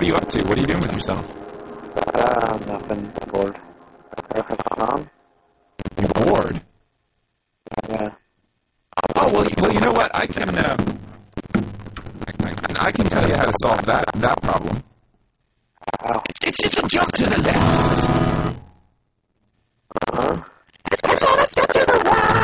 are you up to? What are you doing with yourself? Nothing. Bored. Huh? You're bored? Yeah. Oh, well, you know what? I can tell you how to solve that problem. How? It's just a jump to the left. Huh? It's a step to the right.